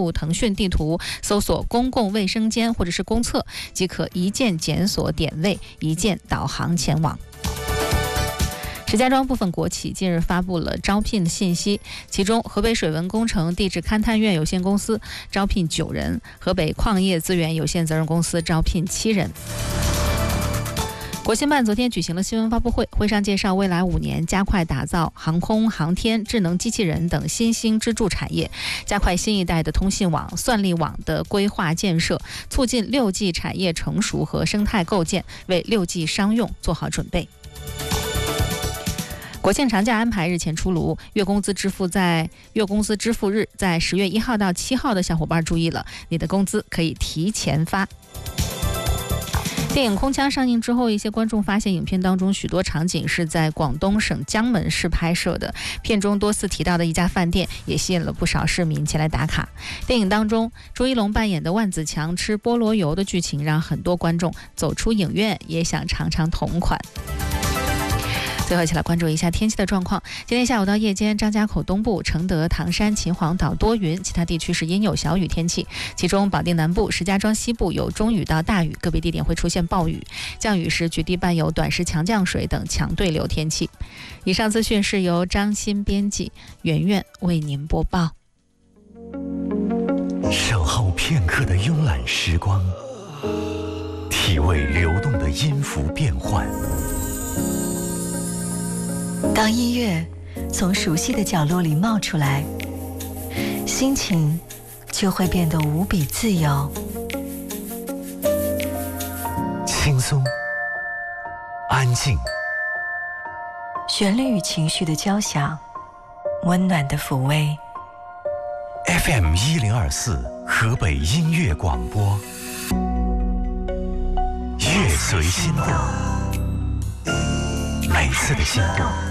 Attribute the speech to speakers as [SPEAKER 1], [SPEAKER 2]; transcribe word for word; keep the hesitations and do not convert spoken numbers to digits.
[SPEAKER 1] 入腾讯地图，搜索公共卫生间或者是公厕，即可一键检索点位，一键导航前往。石家庄部分国企近日发布了招聘信息，其中河北水文工程地质勘探院有限公司招聘九人，河北矿业资源有限责任公司招聘七人。国新办昨天举行了新闻发布会，会上介绍未来五年加快打造航空、航天、智能机器人等新兴支柱产业，加快新一代的通信网、算力网的规划建设，促进六 G 产业成熟和生态构建，为六 G 商用做好准备。国庆长假安排日前出炉，月工资支付在月工资支付日在十月一号到七号的小伙伴注意了，你的工资可以提前发。电影《空腔》上映之后，一些观众发现影片当中许多场景是在广东省江门市拍摄的，片中多次提到的一家饭店也吸引了不少市民前来打卡。电影当中朱一龙扮演的万梓强吃菠萝油的剧情，让很多观众走出影院也想尝尝同款。最后一起来关注一下天气的状况。今天下午到夜间，张家口东部、承德、唐山、秦皇岛多云，其他地区是阴有小雨天气，其中保定南部、石家庄西部有中雨到大雨，个别地点会出现暴雨，降雨时局地伴有短时强降水等强对流天气。以上资讯是由张欣编辑，圆圆为您播报。
[SPEAKER 2] 守候片刻的慵懒时光，体味流动的音符变换。
[SPEAKER 3] 当音乐从熟悉的角落里冒出来，心情就会变得无比自由。
[SPEAKER 2] 轻松，安静，
[SPEAKER 3] 旋律与情绪的交响，温暖的抚慰。
[SPEAKER 2] F M 一零二四河北音乐广播，乐随心动，每次的心动